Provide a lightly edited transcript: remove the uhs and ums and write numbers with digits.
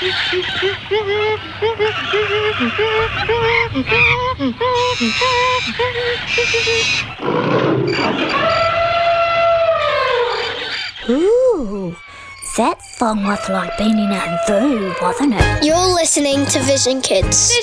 Ooh, that song was like being in a zoo, wasn't it? You're listening to Vision Kids.